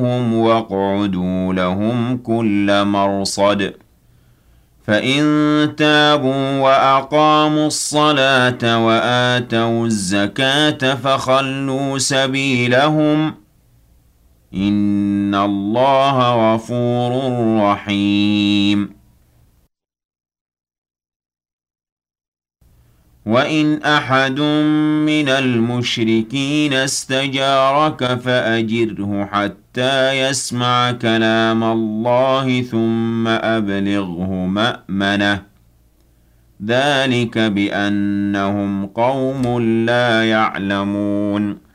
واقعدوا لهم كل مرصد فإن تابوا وأقاموا الصلاة وآتوا الزكاة فخلوا سبيلهم إن الله غفور رحيم وإن أحد من المشركين استجارك فأجره حتى يسمع كلام الله ثم أبلغه مأمنه ذلك بأنهم قوم لا يعلمون